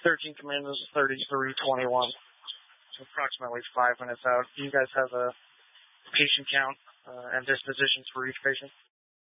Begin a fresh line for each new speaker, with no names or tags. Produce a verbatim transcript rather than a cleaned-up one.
thirteen Commanders, thirty-three twenty-one. Approximately five minutes out. Do you guys have a patient count uh, and dispositions for each patient?